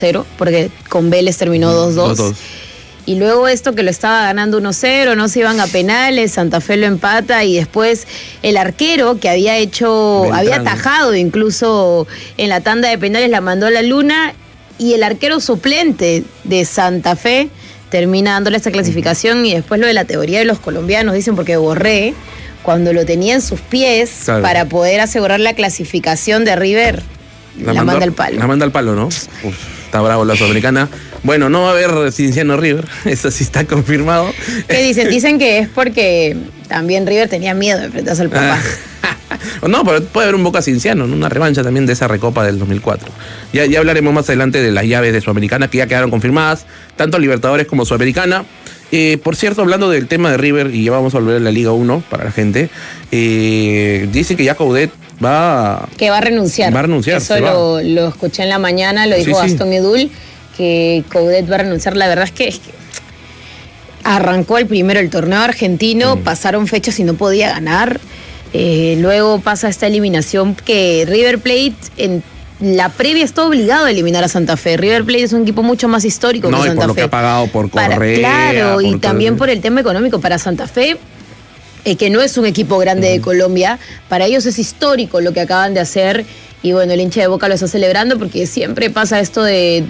0, porque con Vélez terminó 2-2. 2-2. Y luego esto que lo estaba ganando 1-0, no se iban a penales, Santa Fe lo empata y después el arquero que había atajado incluso en la tanda de penales, la mandó a la luna, y el arquero suplente de Santa Fe termina dándole esta clasificación. Y después lo de la teoría de los colombianos, dicen, porque Borré, cuando lo tenía en sus pies, claro, para poder asegurar la clasificación de River, la manda al palo. La manda al palo, ¿no? Uf, está bravo la Sudamericana. Bueno, no va a haber Cienciano River, eso sí está confirmado. ¿Qué dicen? Dicen que es porque también River tenía miedo de enfrentarse al papá. No, pero puede haber un Boca Cienciano, ¿no? Una revancha también de esa recopa del 2004. Ya hablaremos más adelante de las llaves de Sudamericana que ya quedaron confirmadas, tanto Libertadores como Sudamericana. Por cierto, hablando del tema de River, y ya vamos a volver a la Liga 1 para la gente, dice que ya Coudet que va a renunciar. Va a renunciar. Eso lo escuché en la mañana, lo dijo Gastón Edul, que Coudet va a renunciar. La verdad es que arrancó el primero el torneo argentino, pasaron fechas y no podía ganar. Luego pasa esta eliminación que River Plate en la previa está obligado a eliminar a Santa Fe. River Plate es un equipo mucho más histórico que Santa Fe. No, y por lo que ha pagado por Correa. Claro, y también por el tema económico. Para Santa Fe, que no es un equipo grande de Colombia, para ellos es histórico lo que acaban de hacer. Y bueno, el hincha de Boca lo está celebrando porque siempre pasa esto de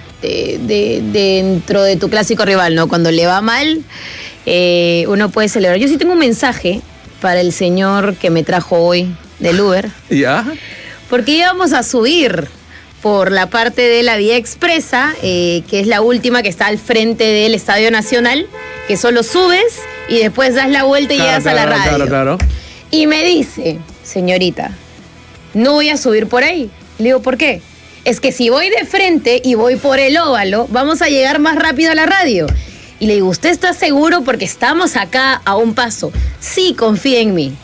dentro de tu clásico rival, ¿no? Cuando le va mal, uno puede celebrar. Yo sí tengo un mensaje para el señor que me trajo hoy del Uber. ¿Ya? Porque íbamos a subir por la parte de la vía expresa, que es la última que está al frente del Estadio Nacional, que solo subes y después das la vuelta y llegas a la radio. Claro. Y me dice, señorita, no voy a subir por ahí. Le digo, ¿por qué? Es que si voy de frente y voy por el óvalo, vamos a llegar más rápido a la radio. Y le digo, ¿usted está seguro? Porque estamos acá a un paso. Sí, confía en mí.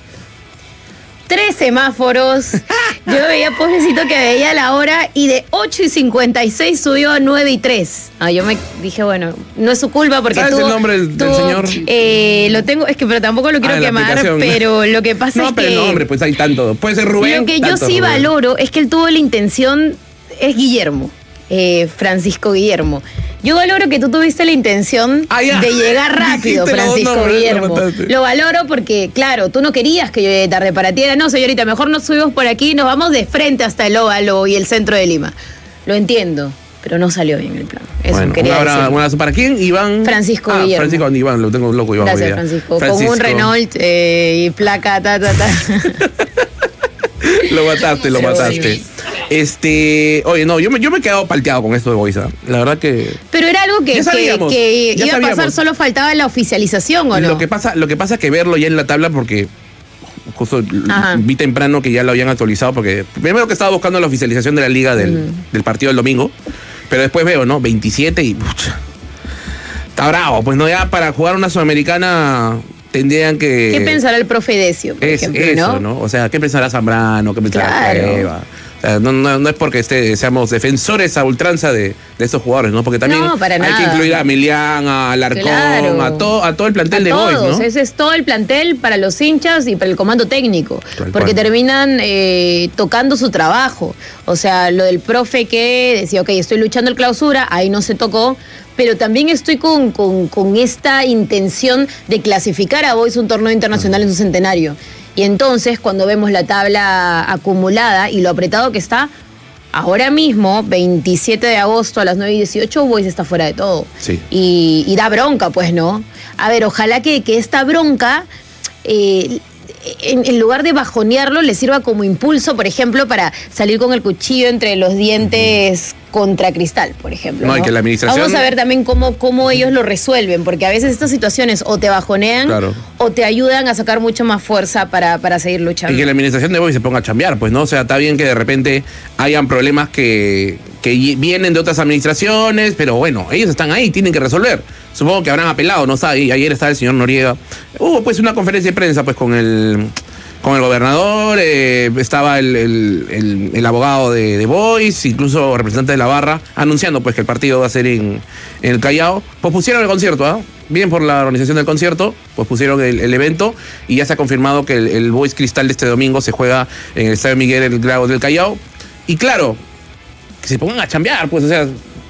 3 semáforos. Yo veía, pobrecito, que veía la hora y de 8:56 subió a 9:03. Yo me dije, bueno, no es su culpa porque ¿sabes el nombre del señor? Lo tengo, es que pero tampoco lo quiero quemar, pero lo que pasa es que... No, pero el nombre, pues hay tanto. Puede ser Rubén. Lo que yo sí Rubén valoro es que él tuvo la intención, es Guillermo, Francisco Guillermo. Yo valoro que tú tuviste la intención de llegar rápido, Francisco Guillermo. Lo valoro porque, claro, tú no querías que yo llegue tarde. Para ti era, no, señorita, mejor nos subimos por aquí y nos vamos de frente hasta el óvalo y el centro de Lima. Lo entiendo, pero no salió bien el plan. Eso bueno, quería decir. Un abrazo. ¿Para quién? Iván. Francisco Guillermo. Francisco Iván, lo tengo loco, Iván. Gracias, Francisco. Con un Renault y placa, Lo mataste. Oye, no, yo me he quedado palteado con esto de Boisa. La verdad que... Pero era algo que iba a pasar, solo faltaba la oficialización, ¿o no? Lo que pasa es que verlo ya en la tabla, porque justo vi temprano que ya lo habían actualizado, porque primero que estaba buscando la oficialización de la liga del partido del domingo, pero después veo, ¿no? 27 y... Pucha, está bravo, pues no, ya para jugar una Sudamericana... tendrían que... ¿Qué pensará el profe Decio, por ejemplo, eso, ¿no? O sea, ¿qué pensará Zambrano? ¿Qué pensará Cueva? O sea, no es porque seamos defensores a ultranza de estos jugadores, ¿no? Porque también hay que incluir a Milián, a Alarcón, a todo el plantel de Boys, ¿no? Ese es todo el plantel para los hinchas y para el comando técnico, porque terminan tocando su trabajo. O sea, lo del profe que decía, ok, estoy luchando el clausura, ahí no se tocó, pero también estoy con esta intención de clasificar a Boys un torneo internacional en su centenario. Y entonces, cuando vemos la tabla acumulada y lo apretado que está, ahora mismo, 27 de agosto a las 9:18, Boys está fuera de todo. Sí. Y da bronca, pues, ¿no? A ver, ojalá que esta bronca... en lugar de bajonearlo, le sirva como impulso, por ejemplo, para salir con el cuchillo entre los dientes contra Cristal, por ejemplo. No, y que la administración... Vamos a ver también cómo ellos lo resuelven, porque a veces estas situaciones o te bajonean o te ayudan a sacar mucho más fuerza para seguir luchando. Y que la administración de Boys se ponga a chambear, pues, ¿no? O sea, está bien que de repente hayan problemas que vienen de otras administraciones, pero bueno, ellos están ahí, tienen que resolver. Supongo que habrán apelado, no sabe. Ayer estaba el señor Noriega. Hubo pues una conferencia de prensa pues con el gobernador, estaba el abogado de Boys, incluso representante de la barra, anunciando pues que el partido va a ser en el Callao. Pues pusieron el concierto, bien por la organización del concierto, pues pusieron el evento y ya se ha confirmado que el Boys Cristal de este domingo se juega en el Estadio Miguel Grau del Callao. Y claro, que se pongan a chambear, pues, o sea,